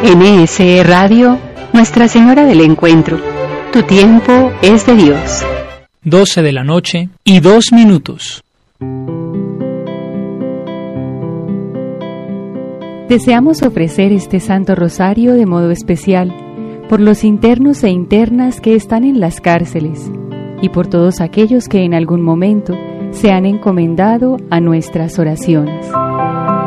NSE Radio, Nuestra Señora del Encuentro. Tu tiempo es de Dios. 12 de la noche y 2 minutos. Deseamos ofrecer este Santo Rosario de modo especial por los internos e internas que están en las cárceles y por todos aquellos que en algún momento se han encomendado a nuestras oraciones.